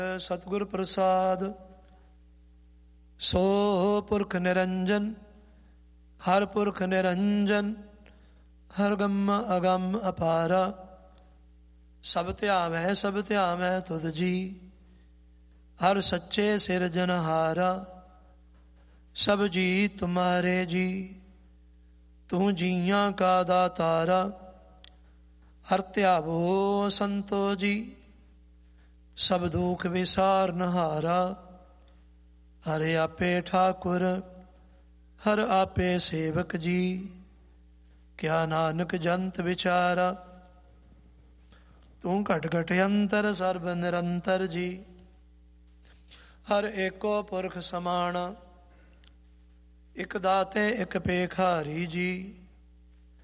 ਸਤਿਗੁਰ ਪ੍ਰਸਾਦ। ਸੋ ਪੁਰਖ ਨਿਰੰਜਨ ਹਰ ਪੁਰਖ ਨਿਰੰਜਨ, ਹਰ ਗੰਮ ਅਗੰਮ ਅਪਾਰਾ। ਸਭ ਧਿਆਵੈ ਤੁਧ ਜੀ, ਹਰ ਸੱਚੇ ਸਿਰਜਨਹਾਰਾ। ਸਭ ਜੀ ਤੁਮਾਰੇ ਜੀ, ਤੂੰ ਜੀਆਂ ਕਾ ਦਾਤਾਰਾ। ਹਰ ਧਿਆਵੋ ਸੰਤੋ ਜੀ, ਸਭ ਦੁਖ ਵਿਸਾਰਨਹਾਰਾ। ਹਰਿ ਆਪੇ ਠਾਕੁਰ, ਹਰ ਆਪੇ ਸੇਵਕ ਜੀ, ਕਿਆ ਨਾਨਕ ਜੰਤ ਵਿਚਾਰਾ। ਤੂੰ ਘਟ ਘਟ ਅੰਤਰ ਸਰਬ ਨਿਰੰਤਰ ਜੀ, ਹਰ ਏਕੋ ਪੁਰਖ ਸਮਾਣਾ। ਇਕ ਦਾਤੇ ਇਕ ਭੇਖਾਰੀ ਜੀ,